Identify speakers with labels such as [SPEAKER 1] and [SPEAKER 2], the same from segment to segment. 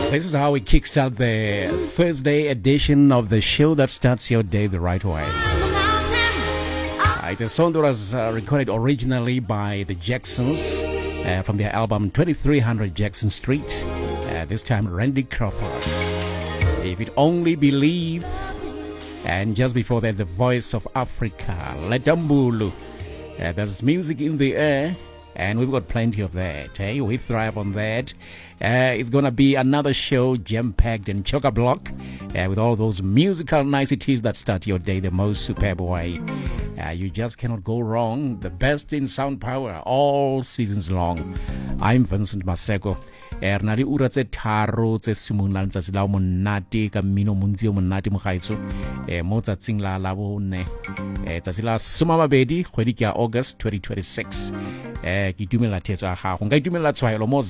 [SPEAKER 1] This is how we kickstart the Thursday edition of the show that starts your day the right way. It's a song that was recorded originally by the Jacksons from their album 2300 Jackson Street. This time, Randy Crawford. If It Only Believe. And just before that, the Voice of Africa, Letambulu. There's music in the air, and we've got plenty of that. Hey, we thrive on that. It's going to be another show jam-packed and chock-a-block with all those musical niceties that start your day the most superb way. You just cannot go wrong. The best in sound power all seasons long. I'm Vincent Maseko. Rna di ura tse tharo tse simololang tsatsi la monate ka mmino montsi o monate mo gaetso mo tsatsing la bone tsatsi la 20 kgwedi ke ya August 2026 ke itumela thetso ya gago nka itumela tshwaelo mo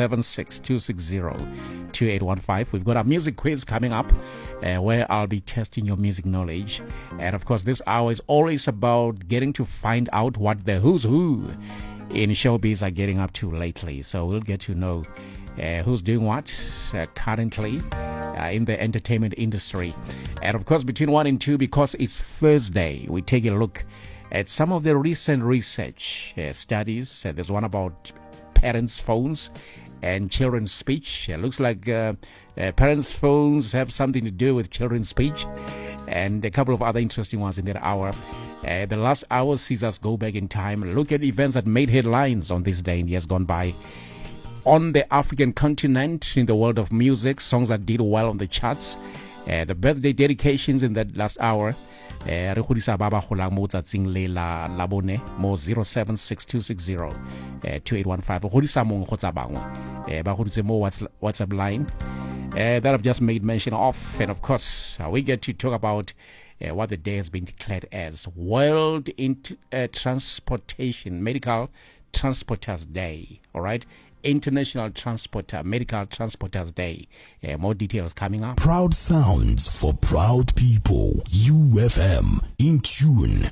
[SPEAKER 1] 0762602815. We've got a music quiz coming up where I'll be testing your music knowledge, and of course this hour is always about getting to find out what the who's who in showbiz are getting up to lately. So we'll get to know who's doing what currently in the entertainment industry. And of course, between 1 and 2, because it's Thursday, we take a look at some of the recent research studies. There's one about parents' phones and children's speech. It looks like parents' phones have something to do with children's speech, and a couple of other interesting ones in that hour. The last hour sees us go back in time and look at events that made headlines on this day in years gone by. On the African continent, in the world of music, songs that did well on the charts, the birthday dedications in that last hour. Re godisa ba ba golang mo tsatsing le la bone mo 0762602815 godisa mong go tsa bangwe ba goditse mo WhatsApp line that I've just made mention of. And of course we get to talk about what the day has been declared as World Transportation Medical Transporters Day. All right, International Medical Transporters Day. More details coming up.
[SPEAKER 2] Proud sounds for proud people. UFM, in tune